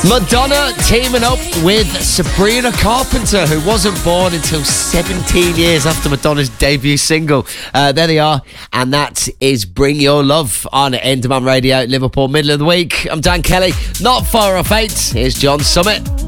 Madonna teaming up with Sabrina Carpenter, who wasn't born until 17 years after Madonna's debut single. There they are, and that is Bring Your Love on End Man Radio, Liverpool, middle of the week. I'm Dan Kelly, not far off 8. Here's John Summit.